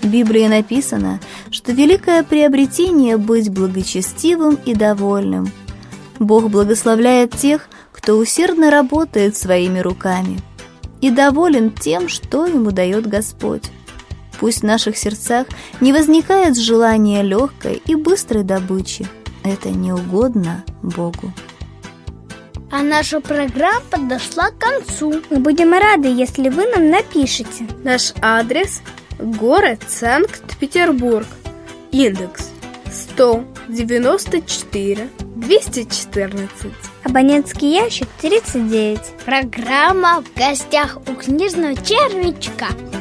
Библии написано, что великое приобретение — быть благочестивым и довольным. Бог благословляет тех, кто усердно работает своими руками и доволен тем, что ему дает Господь. Пусть в наших сердцах не возникает желания легкой и быстрой добычи. Это не угодно Богу. А наша программа подошла к концу. Мы будем рады, если вы нам напишите. Наш адрес – город Санкт-Петербург. Индекс 194 214. Абонентский ящик 39. Программа «В гостях у книжного червячка».